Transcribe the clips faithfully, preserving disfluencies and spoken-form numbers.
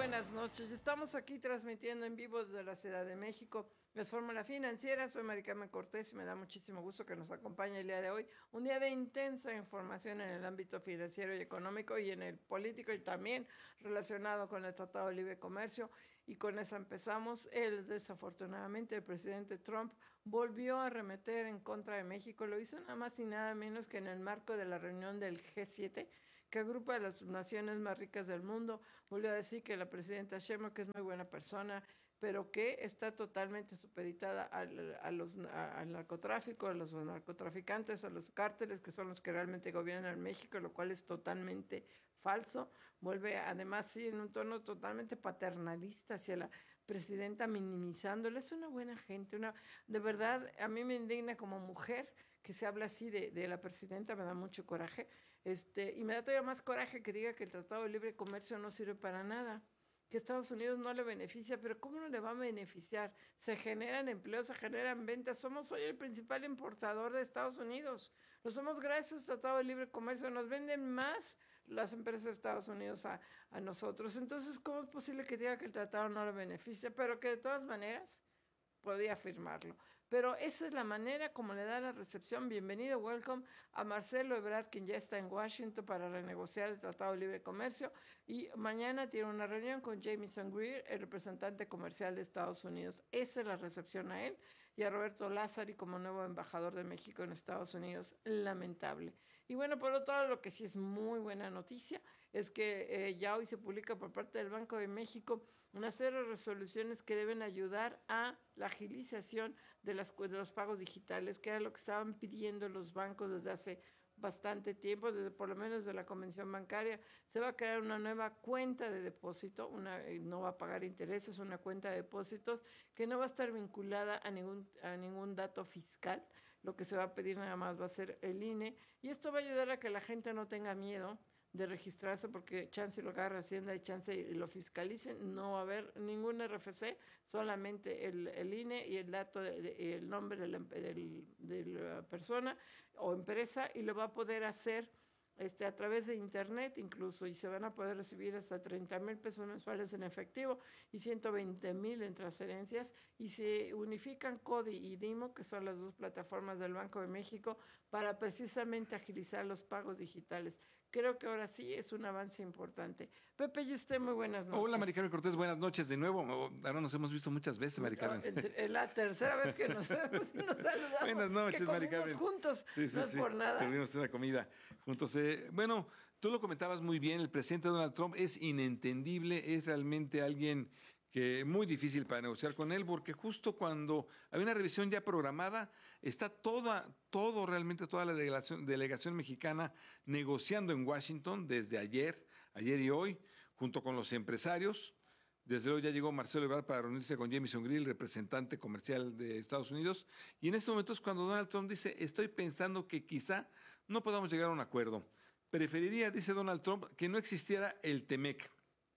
buenas noches. Estamos aquí transmitiendo en vivo desde la Ciudad de México. Les Fórmula Financiera, soy Mari Carmen Cortés y me da muchísimo gusto que nos acompañe el día de hoy. Un día de intensa información en el ámbito financiero y económico y en el político y también relacionado con el Tratado de Libre Comercio. Y con eso empezamos. Él, desafortunadamente, el presidente Trump volvió a arremeter en contra de México. Lo hizo nada más y nada menos que en el marco de la reunión del G siete, que agrupa a las naciones más ricas del mundo. Volvió a decir que la presidenta Sheinbaum, que es muy buena persona, pero que está totalmente supeditada al, a los, a, al narcotráfico, a los narcotraficantes, a los cárteles, que son los que realmente gobiernan México, lo cual es totalmente falso. Vuelve además sí en un tono totalmente paternalista hacia la presidenta, minimizándola. Es una buena gente, una de verdad, a mí me indigna como mujer que se habla así de, de la presidenta, me da mucho coraje, este, y me da todavía más coraje que diga que el Tratado de Libre Comercio no sirve para nada, que Estados Unidos no le beneficia, pero ¿cómo no le va a beneficiar? Se generan empleos, se generan ventas, somos hoy el principal importador de Estados Unidos, lo somos gracias al Tratado de Libre Comercio, nos venden más las empresas de Estados Unidos a, a nosotros, entonces ¿cómo es posible que diga que el tratado no le beneficia, pero que de todas maneras podía firmarlo? Pero esa es la manera como le da la recepción. Bienvenido, welcome a Marcelo Ebrard, quien ya está en Washington para renegociar el Tratado de Libre Comercio, y mañana tiene una reunión con Jamieson Greer, el representante comercial de Estados Unidos. Esa es la recepción a él, y a Roberto Lázari como nuevo embajador de México en Estados Unidos. Lamentable. Y bueno, por otro lado, lo que sí es muy buena noticia es que eh, ya hoy se publica por parte del Banco de México una serie de resoluciones que deben ayudar a la agilización de, las, de los pagos digitales, que era lo que estaban pidiendo los bancos desde hace bastante tiempo, desde por lo menos de la Convención Bancaria. Se va a crear una nueva cuenta de depósito, una, no va a pagar intereses, una cuenta de depósitos que no va a estar vinculada a ningún, a ningún dato fiscal. Lo que se va a pedir nada más va a ser el I N E, y esto va a ayudar a que la gente no tenga miedo de registrarse, porque chance lo agarra Hacienda y chance y lo fiscalicen. No va a haber ningún R F C, solamente el, el I N E y el dato, de, el nombre de la, de, de la persona o empresa, y lo va a poder hacer este, a través de internet incluso, y se van a poder recibir hasta treinta mil pesos mensuales en efectivo y ciento veinte mil en transferencias, y se unifican CODI y DIMO, que son las dos plataformas del Banco de México, para precisamente agilizar los pagos digitales. Creo que ahora sí es un avance importante. Pepe, y usted, muy buenas noches. Hola, Mari Carmen Cortés, buenas noches de nuevo. Ahora nos hemos visto muchas veces, Mari Carmen. Es la tercera vez que nos vemos y nos saludamos. Buenas noches, Mari Carmen. Juntos, sí, sí, no es sí. por nada. Tuvimos una comida juntos. Eh, bueno, tú lo comentabas muy bien, el presidente Donald Trump es inentendible, es realmente alguien que muy difícil para negociar con él, porque justo cuando hay una revisión ya programada, está toda, todo realmente toda la delegación, delegación mexicana negociando en Washington desde ayer, ayer y hoy, junto con los empresarios. Desde luego ya llegó Marcelo Ebrard para reunirse con Jamieson Greer, representante comercial de Estados Unidos, y en este momento es cuando Donald Trump dice, estoy pensando que quizá no podamos llegar a un acuerdo. Preferiría, dice Donald Trump, que no existiera el TEMEC.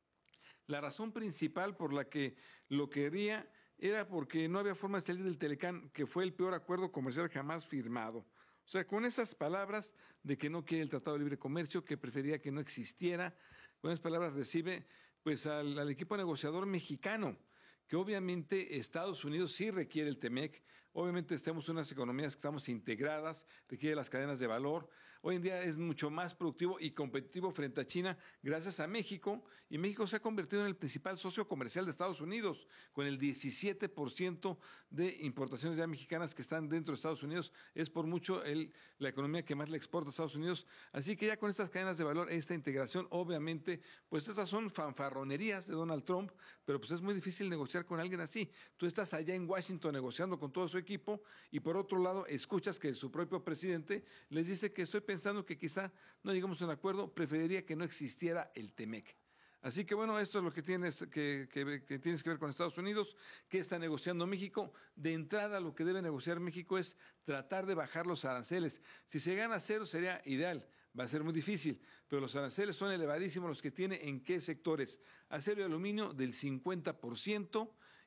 La razón principal por la que lo quería era porque no había forma de salir del Telecán, que fue el peor acuerdo comercial jamás firmado. O sea, con esas palabras de que no quiere el Tratado de Libre Comercio, que prefería que no existiera, con esas palabras recibe pues al, al equipo negociador mexicano, que obviamente Estados Unidos sí requiere el TEMEC, obviamente estamos en unas economías que estamos integradas, requiere las cadenas de valor, hoy en día es mucho más productivo y competitivo frente a China gracias a México, y México se ha convertido en el principal socio comercial de Estados Unidos, con el diecisiete por ciento de importaciones ya mexicanas que están dentro de Estados Unidos, es por mucho el, la economía que más le exporta a Estados Unidos, así que ya con estas cadenas de valor, esta integración, obviamente, pues estas son fanfarronerías de Donald Trump, pero pues es muy difícil negociar con alguien así. Tú estás allá en Washington negociando con todo su equipo y por otro lado escuchas que su propio presidente les dice que estoy pensando que quizá no lleguemos a un acuerdo, preferiría que no existiera el TEMEC. Así que bueno, esto es lo que tienes que, que, que tienes que ver con Estados Unidos. ¿Qué está negociando México? De entrada, lo que debe negociar México es tratar de bajar los aranceles. Si se gana cero sería ideal, va a ser muy difícil, pero los aranceles son elevadísimos los que tiene. ¿En qué sectores? Acero y aluminio del cincuenta por ciento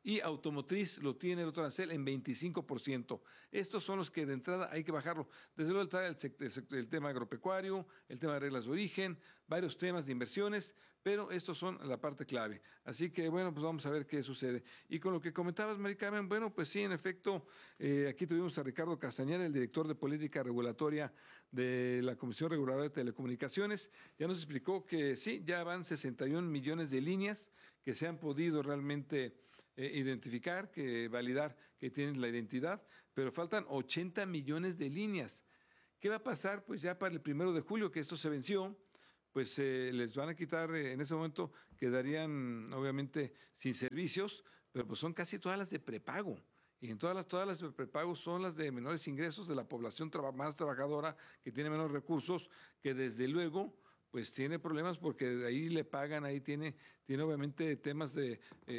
y automotriz lo tiene el otro arancel en veinticinco por ciento. Estos son los que de entrada hay que bajarlo. Desde luego está el, el, el tema agropecuario, el tema de reglas de origen, varios temas de inversiones, pero estos son la parte clave. Así que, bueno, pues vamos a ver qué sucede. Y con lo que comentabas, Mari Carmen, bueno, pues sí, en efecto, eh, aquí tuvimos a Ricardo Castañeda, el director de Política Regulatoria de la Comisión Reguladora de Telecomunicaciones. Ya nos explicó que sí, ya van sesenta y un millones de líneas que se han podido realmente eh, identificar, que validar que tienen la identidad, pero faltan ochenta millones de líneas. ¿Qué va a pasar? Pues ya para el primero de julio, que esto se venció, pues eh, les van a quitar, eh, en ese momento quedarían obviamente sin servicios, pero pues son casi todas las de prepago. Y en todas las, todas las de prepago son las de menores ingresos, de la población traba, más trabajadora, que tiene menos recursos, que desde luego pues tiene problemas porque de ahí le pagan, ahí tiene, tiene obviamente temas de,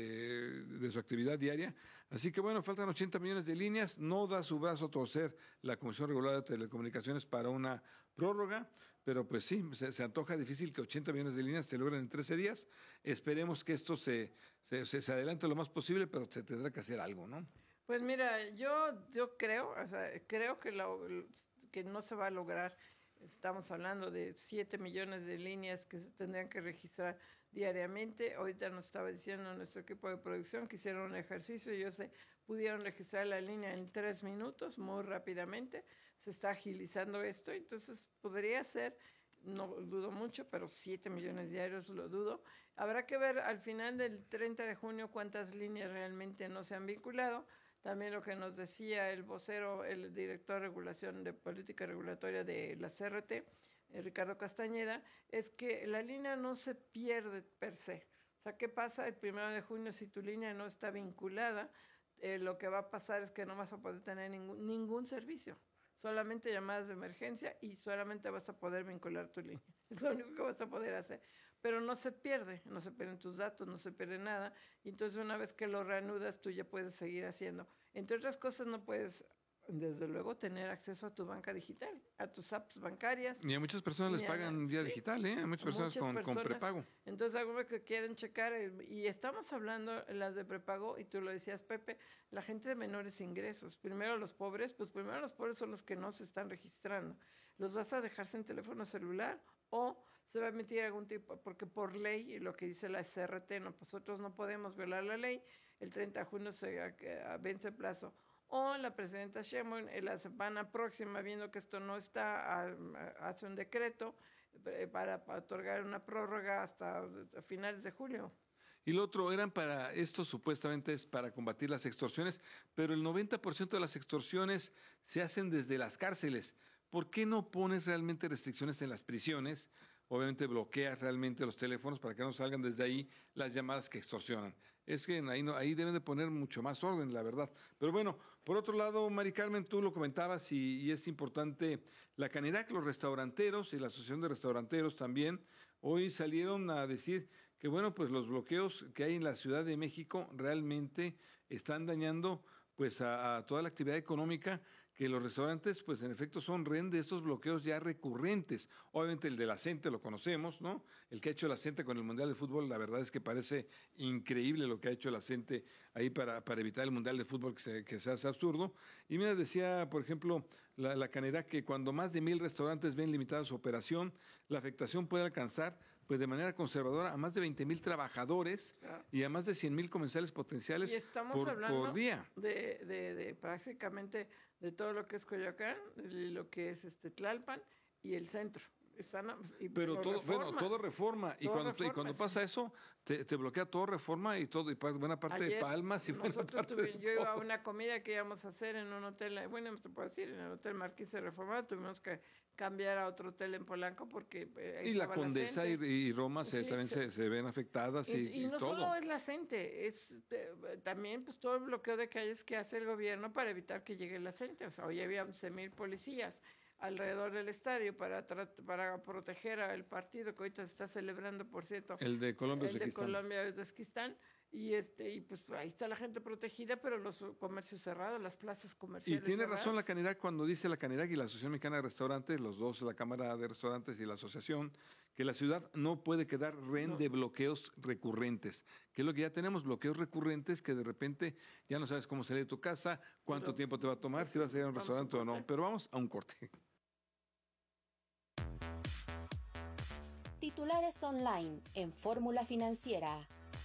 eh, de su actividad diaria. Así que bueno, faltan ochenta millones de líneas, no da su brazo a torcer la Comisión Reguladora de Telecomunicaciones para una prórroga, pero pues sí, se, se antoja difícil que ochenta millones de líneas se logren en trece días. Esperemos que esto se, se, se, se adelante lo más posible, pero se tendrá que hacer algo, ¿no? Pues mira, yo, yo creo, o sea, creo que, lo, que no se va a lograr. Estamos hablando de siete millones de líneas que se tendrían que registrar diariamente. Ahorita nos estaba diciendo nuestro equipo de producción que hicieron un ejercicio, yo sé, pudieron registrar la línea en tres minutos, muy rápidamente. Se está agilizando esto, entonces podría ser, no dudo mucho, pero siete millones diarios lo dudo. Habrá que ver al final del treinta de junio cuántas líneas realmente no se han vinculado. También lo que nos decía el vocero, el director de regulación de política regulatoria de la C R T, eh, Ricardo Castañeda, es que la línea no se pierde per se. O sea, ¿qué pasa el primero de junio si tu línea no está vinculada? Eh, lo que va a pasar es que no vas a poder tener ningún, ningún servicio. Solamente llamadas de emergencia y solamente vas a poder vincular tu línea. Es lo único que vas a poder hacer. Pero no se pierde, no se pierden tus datos, no se pierde nada. Y entonces una vez que lo reanudas, tú ya puedes seguir haciendo. Entre otras cosas, no puedes, desde luego, tener acceso a tu banca digital, a tus apps bancarias. Y a muchas personas les pagan vía sí, digital, ¿eh? A muchas personas, muchas con, personas con prepago. Entonces, algunos que quieren checar, y estamos hablando las de prepago, y tú lo decías, Pepe, la gente de menores ingresos. Primero los pobres, pues primero los pobres son los que no se están registrando. ¿Los vas a dejar sin teléfono celular o se va a emitir algún tipo? Porque por ley, y lo que dice la C R T, no, nosotros no podemos violar la ley, el treinta de junio se vence el plazo. O la presidenta Sheinbaum en la semana próxima, viendo que esto no está, hace un decreto para, para otorgar una prórroga hasta finales de julio. Y lo otro, eran para, esto supuestamente es para combatir las extorsiones, pero el noventa por ciento de las extorsiones se hacen desde las cárceles. ¿Por qué no pones realmente restricciones en las prisiones? Obviamente bloqueas realmente los teléfonos para que no salgan desde ahí las llamadas que extorsionan. Es que ahí, no, ahí deben de poner mucho más orden, la verdad. Pero bueno, por otro lado, Mari Carmen, tú lo comentabas y, y es importante, la Canirac, los restauranteros y la Asociación de Restauranteros también, hoy salieron a decir que bueno, pues los bloqueos que hay en la Ciudad de México realmente están dañando pues a, a toda la actividad económica, que los restaurantes, pues en efecto son rehén de estos bloqueos ya recurrentes. Obviamente el de la CENTE lo conocemos, ¿no? El que ha hecho la CENTE con el Mundial de Fútbol, la verdad es que parece increíble lo que ha hecho la CENTE ahí para, para evitar el Mundial de Fútbol que se, que se hace absurdo. Y mira, decía, por ejemplo, la, la Canirac que cuando más de mil restaurantes ven limitada su operación, la afectación puede alcanzar pues de manera conservadora a más de veinte mil trabajadores ah. y a más de cien mil comensales potenciales y estamos por, hablando por día. De, de, de prácticamente de todo lo que es Coyoacán, de lo que es este Tlalpan y el centro. Están, y pero todo, reforma, bueno, todo reforma. Todo y cuando, reforma, y cuando pasa sí. eso, te, te bloquea todo reforma y todo, y buena parte Ayer, de Palmas y buena parte tuve, de Yo todo. iba a una comida que íbamos a hacer en un hotel, bueno, no se puede decir, en el Hotel Marqués de Reforma, tuvimos que cambiar a otro hotel en Polanco porque eh, ahí y la Condesa la y, y Roma se, sí, también se, se ven afectadas y, y, y no y todo. solo es la CENTE, es eh, también pues todo el bloqueo de calles que hace el gobierno para evitar que llegue la CENTE. O sea, hoy había once mil policías alrededor del estadio para para proteger al partido que ahorita se está celebrando, por cierto. El de Colombia, El de Colombia, Uzbekistán. Y este y pues ahí está la gente protegida, pero los comercios cerrados, las plazas comerciales Y tiene cerradas. razón la Canirac cuando dice la Canirac y la Asociación Mexicana de Restaurantes, los dos, la Cámara de Restaurantes y la Asociación, que la ciudad no puede quedar rehén No. de bloqueos recurrentes, que es lo que ya tenemos, bloqueos recurrentes que de repente ya no sabes cómo salir de tu casa, cuánto Pero, tiempo te va a tomar, si vas a ir a un vamos a un restaurante o no. corte. Pero vamos a un corte. Titulares online en Fórmula Financiera.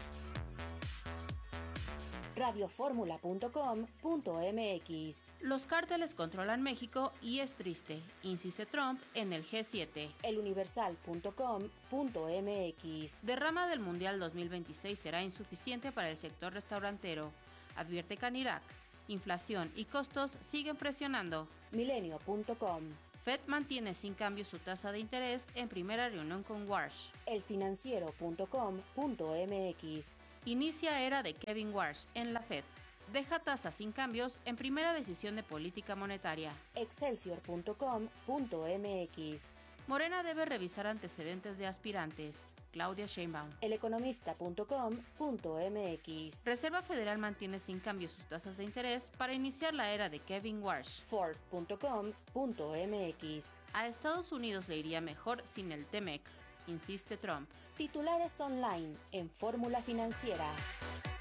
radioformula punto com punto m x. Los cárteles controlan México y es triste, insiste Trump en el G siete. eluniversal punto com punto m x. Derrama del Mundial dos mil veintiséis será insuficiente para el sector restaurantero, advierte Canirac. Inflación y costos siguen presionando. milenio punto com. Fed mantiene sin cambio su tasa de interés en primera reunión con Warsh. elfinanciero punto com punto m x. Inicia era de Kevin Warsh en la Fed. Deja tasa sin cambios en primera decisión de política monetaria. excelsior punto com punto m x. Morena debe revisar antecedentes de aspirantes. Claudia Sheinbaum. eleconomista punto com punto m x. Reserva Federal mantiene sin cambio sus tasas de interés para iniciar la era de Kevin Warsh. ford punto com punto m x. A Estados Unidos le iría mejor sin el T M E C, insiste Trump. Titulares online en Fórmula Financiera.